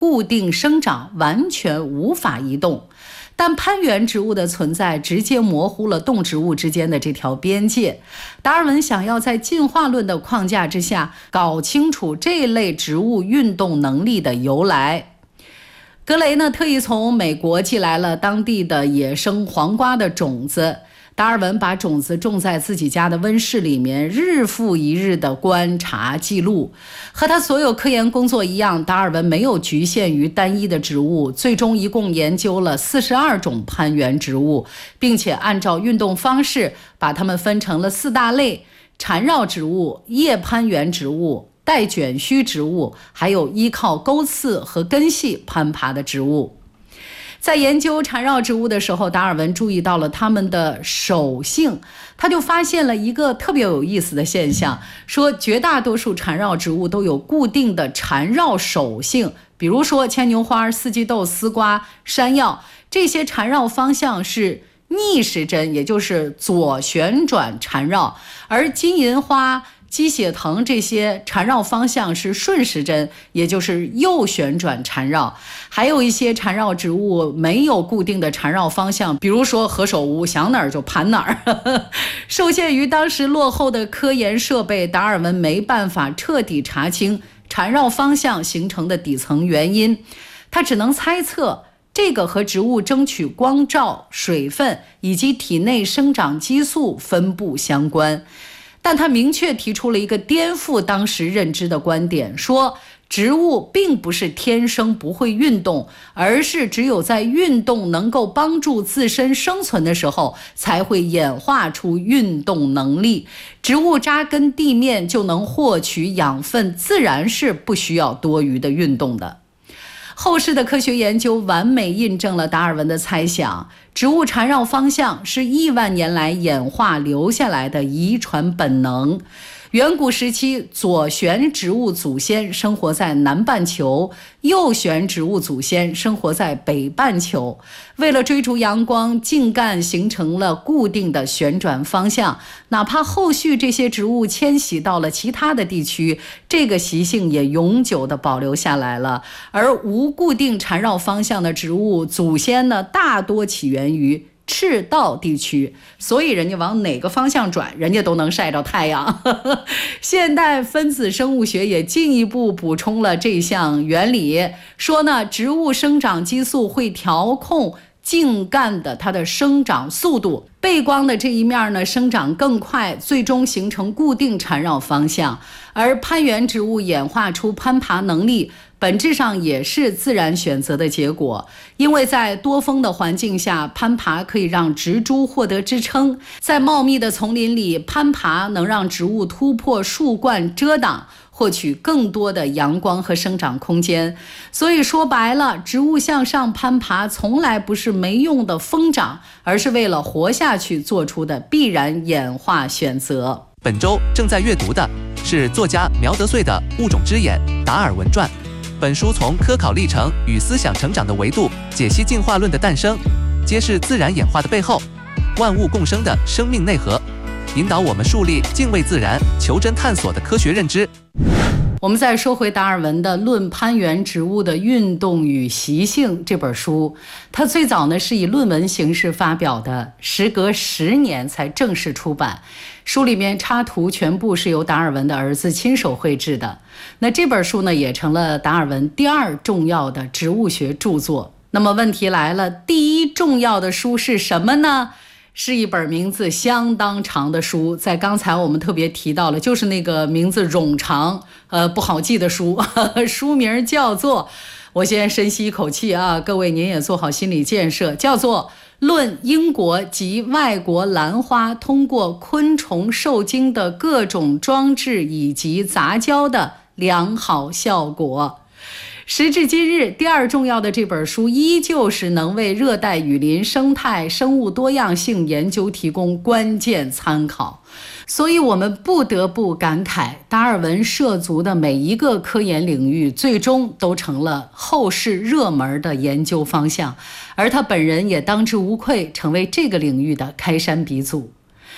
固定生长，完全无法移动。但攀援植物的存在直接模糊了动植物之间的这条边界。达尔文想要在进化论的框架之下搞清楚这类植物运动能力的由来。格雷呢，特意从美国寄来了当地的野生黄瓜的种子。达尔文把种子种在自己家的温室里面，日复一日的观察记录。和他所有科研工作一样，达尔文没有局限于单一的植物，最终一共研究了42种攀援植物，并且按照运动方式把它们分成了4大类：缠绕植物、叶攀援植物、带卷须植物，还有依靠钩刺和根系攀爬的植物。在研究缠绕植物的时候，达尔文注意到了它们的手性，他就发现了一个特别有意思的现象，说绝大多数缠绕植物都有固定的缠绕手性，比如说牵牛花、四季豆、丝瓜、山药，这些缠绕方向是逆时针，也就是左旋转缠绕，而金银花、鸡血藤这些缠绕方向是顺时针，也就是右旋转缠绕。还有一些缠绕植物没有固定的缠绕方向，比如说何首乌，想哪儿就盘哪儿。受限于当时落后的科研设备，达尔文没办法彻底查清缠绕方向形成的底层原因，他只能猜测这个和植物争取光照、水分以及体内生长激素分布相关。但他明确提出了一个颠覆当时认知的观点，说植物并不是天生不会运动，而是只有在运动能够帮助自身生存的时候，才会演化出运动能力。植物扎根地面就能获取养分，自然是不需要多余的运动的。后世的科学研究完美印证了达尔文的猜想，植物缠绕方向是亿万年来演化留下来的遗传本能。远古时期，左旋植物祖先生活在南半球，右旋植物祖先生活在北半球。为了追逐阳光，茎干形成了固定的旋转方向，哪怕后续这些植物迁徙到了其他的地区，这个习性也永久地保留下来了。而无固定缠绕方向的植物祖先呢，大多起源于赤道地区，所以人家往哪个方向转，人家都能晒着太阳。现代分子生物学也进一步补充了这项原理，说呢，植物生长激素会调控茎干的它的生长速度，背光的这一面呢生长更快，最终形成固定缠绕方向。而攀援植物演化出攀爬能力，本质上也是自然选择的结果，因为在多风的环境下，攀爬可以让植株获得支撑；在茂密的丛林里，攀爬能让植物突破树冠遮挡，获取更多的阳光和生长空间。所以说白了，植物向上攀爬从来不是没用的疯长，而是为了活下去做出的必然演化选择。 本周正在阅读的是作家苗德穗的《物种之眼：达尔文传》。本书从科考历程与思想成长的维度解析进化论的诞生，揭示自然演化的背后，万物共生的生命内核，引导我们树立敬畏自然、求真探索的科学认知。 我们再说回达尔文的《论攀援植物的运动与习性》这本书，它最早呢是以论文形式发表的，时隔10年才正式出版。书里面插图全部是由达尔文的儿子亲手绘制的。那这本书呢也成了达尔文第2重要的植物学著作。那么问题来了，第1重要的书是什么呢？是一本名字相当长的书，在刚才我们特别提到了，就是那个名字冗长不好记的书。书名叫做，我先深吸一口气啊，各位您也做好心理建设，叫做《论英国及外国兰花通过昆虫受精的各种装置以及杂交的良好效果》。时至今日，第2重要的这本书依旧是能为热带雨林生态、生物多样性研究提供关键参考。所以我们不得不感慨，达尔文涉足的每一个科研领域，最终都成了后世热门的研究方向，而他本人也当之无愧成为这个领域的开山鼻祖。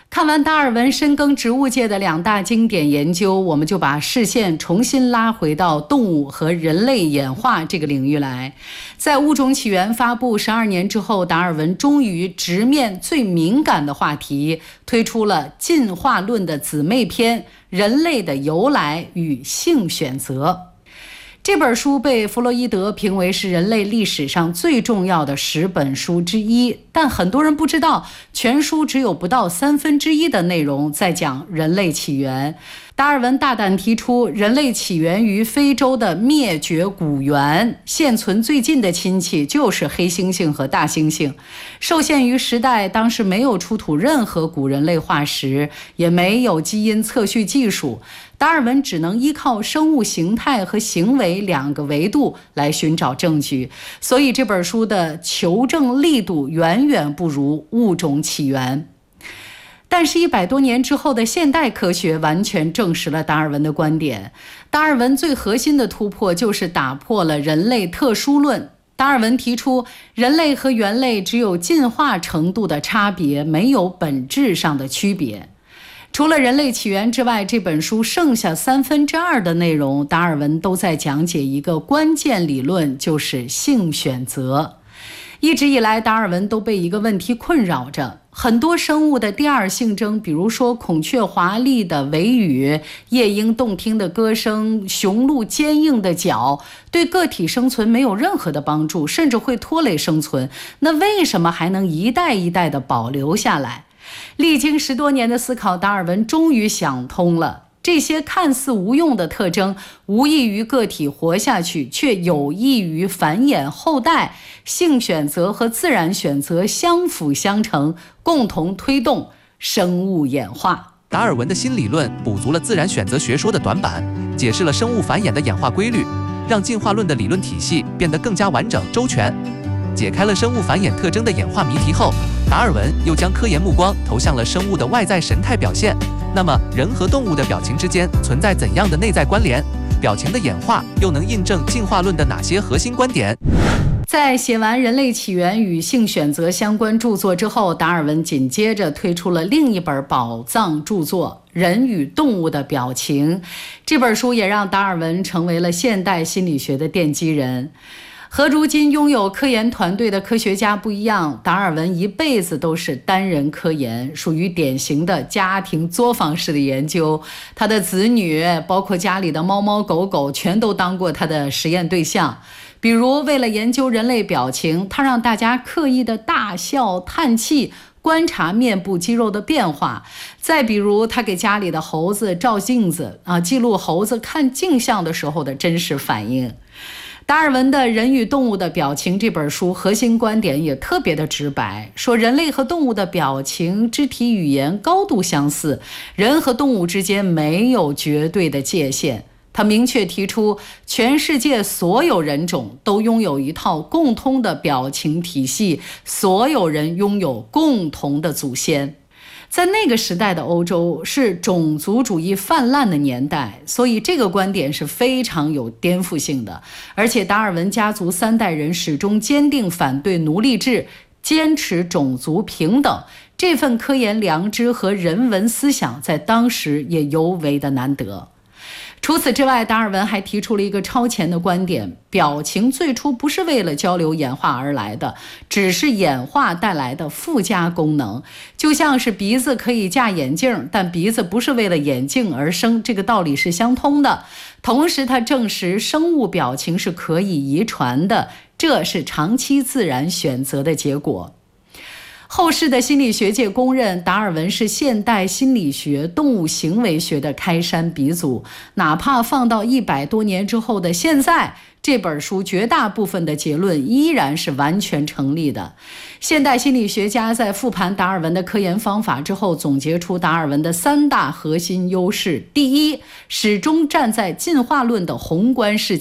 看完达尔文深耕植物界的2大经典研究，我们就把视线重新拉回到动物和人类演化这个领域来。在《物种起源》发布12年之后，达尔文终于直面最敏感的话题，推出了进化论的姊妹篇《人类的由来与性选择》。这本书被弗洛伊德评为是人类历史上最重要的10本书之一，但很多人不知道，全书只有不到1/3的内容在讲人类起源。达尔文大胆提出，人类起源于非洲的灭绝古猿，现存最近的亲戚就是黑猩猩和大猩猩。受限于时代，当时没有出土任何古人类化石，也没有基因测序技术，达尔文只能依靠生物形态和行为2个维度来寻找证据，所以这本书的求证力度远远不如《物种起源》。但是100多年之后的现代科学完全证实了达尔文的观点。达尔文最核心的突破就是打破了人类特殊论。达尔文提出，人类和猿类只有进化程度的差别，没有本质上的区别。除了人类起源之外，这本书剩下2/3的内容，达尔文都在讲解一个关键理论，就是性选择。一直以来，达尔文都被一个问题困扰着，很多生物的第二性征，比如说孔雀华丽的尾羽、夜莺动听的歌声、雄鹿坚硬的角，对个体生存没有任何的帮助，甚至会拖累生存。那为什么还能一代一代的保留下来？历经10多年的思考，达尔文终于想通了。这些看似无用的特征，无益于个体活下去，却有益于繁衍后代。性选择和自然选择相辅相成，共同推动生物演化。 达尔文的新理论补足了自然选择学说的短板，解释了生物繁衍的演化规律，让进化论的理论体系变得更加完整周全。解开了生物繁衍特征的演化谜题后，达尔文又将科研目光投向了生物的外在神态表现。那么，人和动物的表情之间存在怎样的内在关联？表情的演化又能印证进化论的哪些核心观点？ 在写完人类起源与性选择相关著作之后，达尔文紧接着推出了另一本宝藏著作《人与动物的表情》。这本书也让达尔文成为了现代心理学的奠基人。和如今拥有科研团队的科学家不一样，达尔文一辈子都是单人科研，属于典型的家庭作坊式的研究。他的子女，包括家里的猫猫狗狗，全都当过他的实验对象。比如，为了研究人类表情，他让大家刻意的大笑、叹气，观察面部肌肉的变化。再比如，他给家里的猴子照镜子，记录猴子看镜像的时候的真实反应。达尔文的《人与动物的表情》这本书核心观点也特别的直白，说人类和动物的表情、肢体语言高度相似，人和动物之间没有绝对的界限。他明确提出，全世界所有人种都拥有一套共通的表情体系，所有人拥有共同的祖先。在那个时代的欧洲是种族主义泛滥的年代，所以这个观点是非常有颠覆性的。而且达尔文家族3代人始终坚定反对奴隶制，坚持种族平等，这份科研良知和人文思想在当时也尤为的难得。除此之外，达尔文还提出了一个超前的观点，表情最初不是为了交流演化而来的，只是演化带来的附加功能。就像是鼻子可以架眼镜，但鼻子不是为了眼镜而生，这个道理是相通的。同时，他证实生物表情是可以遗传的，这是长期自然选择的结果。后世的心理学界公认，达尔文是现代心理学、动物行为学的开山鼻祖。哪怕放到100多年之后的现在，这本书绝大部分的结论依然是完全成立的。现代心理学家在复盘达尔文的科研方法之后，总结出达尔文的3大核心优势：第一，始终站在进化论的宏观视角，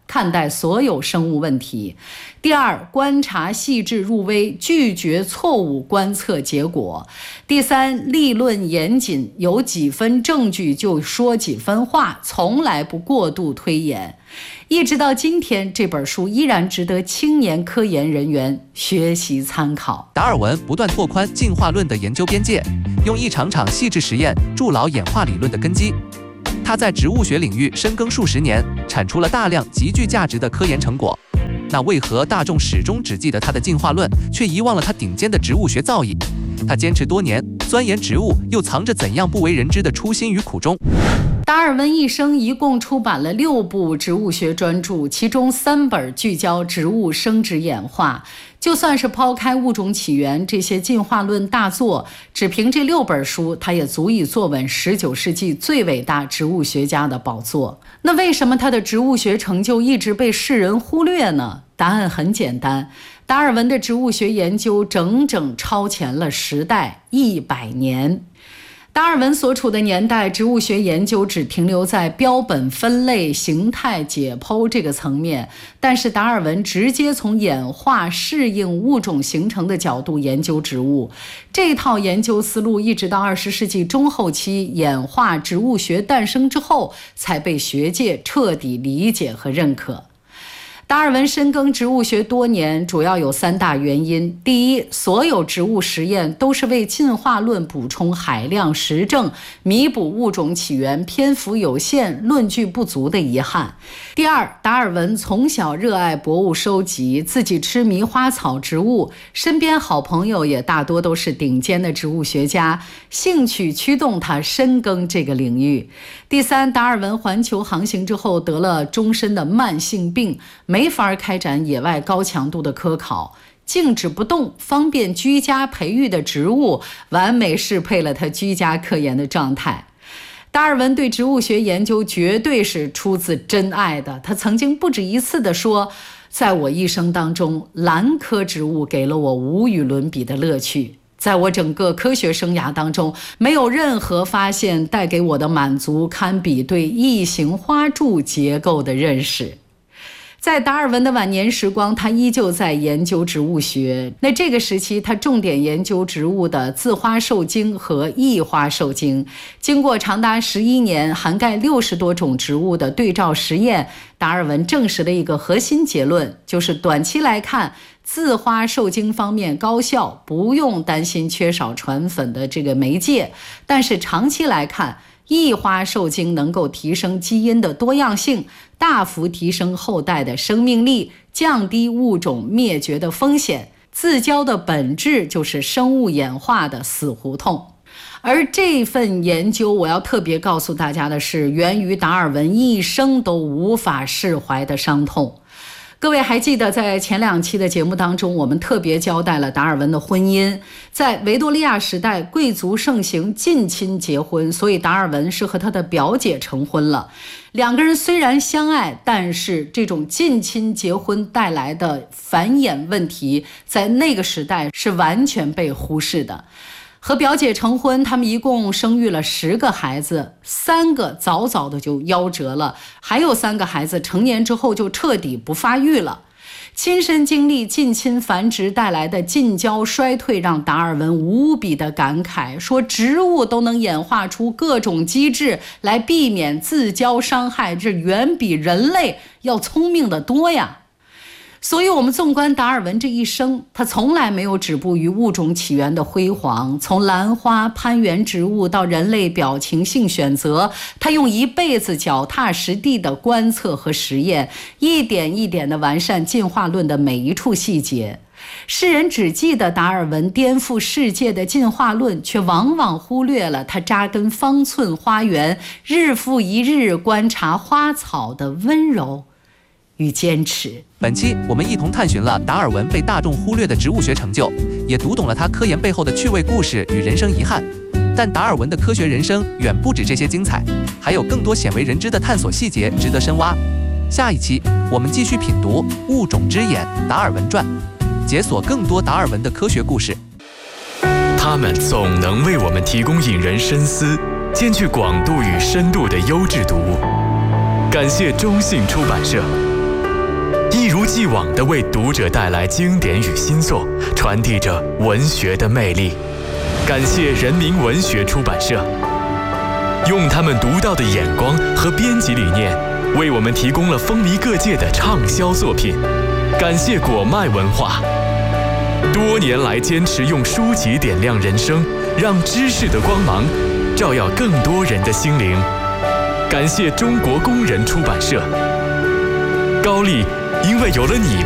看待所有生物问题。第二，观察细致入微，拒绝错误观测结果。第三，立论严谨，有几分证据就说几分话，从来不过度推演。一直到今天，这本书依然值得青年科研人员学习参考。 达尔文不断拓宽进化论的研究边界，用一场场细致实验筑牢演化理论的根基。他在植物学领域深耕数十年，产出了大量极具价值的科研成果。那为何大众始终只记得他的进化论，却遗忘了他顶尖的植物学造诣？他坚持多年，钻研植物，又藏着怎样不为人知的初心与苦衷？ 达尔文一生一共出版了6部植物学专著，其中3本聚焦植物生殖演化。就算是抛开《物种起源》这些进化论大作，只凭这6本书，他也足以坐稳19世纪最伟大植物学家的宝座。那为什么他的植物学成就一直被世人忽略呢？答案很简单，达尔文的植物学研究整整超前了时代100年。达尔文所处的年代，植物学研究只停留在标本分类、形态解剖这个层面，但是达尔文直接从演化、适应、物种形成的角度研究植物。这套研究思路一直到20世纪中后期，演化植物学诞生之后，才被学界彻底理解和认可。达尔文深耕植物学多年，主要有3大原因。第一，所有植物实验都是为进化论补充海量实证，弥补物种起源篇幅有限、论据不足的遗憾。第二，达尔文从小热爱博物收集，自己痴迷花草植物，身边好朋友也大多都是顶尖的植物学家，兴趣驱动他深耕这个领域。第三，达尔文环球航行之后得了终身的慢性病，没法开展野外高强度的科考，静止不动、方便居家培育的植物，完美适配了他居家科研的状态。达尔文对植物学研究绝对是出自真爱的，他曾经不止一次地说，在我一生当中，兰科植物给了我无与伦比的乐趣。在我整个科学生涯当中，没有任何发现带给我的满足堪比对异形花柱结构的认识。在达尔文的晚年时光，他依旧在研究植物学。那这个时期，他重点研究植物的自花受精和异花受精。经过长达11年、涵盖60多种植物的对照实验，达尔文证实了一个核心结论，就是短期来看，自花受精方面高效，不用担心缺少传粉的这个媒介。但是长期来看，异花受精能够提升基因的多样性，大幅提升后代的生命力，降低物种灭绝的风险。自交的本质就是生物演化的死胡同。而这份研究，我要特别告诉大家的是，源于达尔文一生都无法释怀的伤痛。各位还记得在前2期的节目当中，我们特别交代了达尔文的婚姻。在维多利亚时代，贵族盛行近亲结婚，所以达尔文是和他的表姐成婚了。2个人虽然相爱，但是这种近亲结婚带来的繁衍问题，在那个时代是完全被忽视的。和表姐成婚，他们一共生育了10个孩子，3个早早的就夭折了，还有3个孩子成年之后就彻底不发育了。亲身经历近亲繁殖带来的近交衰退，让达尔文无比的感慨，说植物都能演化出各种机制来避免自交伤害，这远比人类要聪明得多呀。所以我们纵观达尔文这一生，他从来没有止步于物种起源的辉煌，从兰花、攀援植物到人类表情性选择，他用一辈子脚踏实地的观测和实验，一点一点的完善进化论的每一处细节。世人只记得达尔文颠覆世界的进化论，却往往忽略了他扎根方寸花园，日复一日观察花草的温柔与坚持。 本期我们一同探寻了达尔文被大众忽略的植物学成就，也读懂了他科研背后的趣味故事与人生遗憾。但达尔文的科学人生远不止这些精彩，还有更多鲜为人知的探索细节值得深挖。下一期我们继续品读《物种之眼》达尔文传，解锁更多达尔文的科学故事。 他们总能为我们提供引人深思、兼具广度与深度的优质读物。感谢中信出版社。 一如既往地为读者带来经典与新作，传递着文学的魅力。感谢人民文学出版社，用他们独到的眼光和编辑理念，为我们提供了风靡各界的畅销作品。感谢果麦文化，多年来坚持用书籍点亮人生，让知识的光芒照耀更多人的心灵。感谢中国工人出版社，高丽，因为有了你